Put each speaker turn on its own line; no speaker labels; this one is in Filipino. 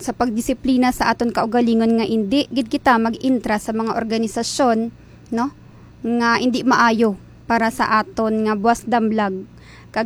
sa pagdisiplina sa aton kaugalingon nga hindi gid kita mag-intra sa mga organisasyon, no? Nga hindi maayo para sa aton nga buwas damlag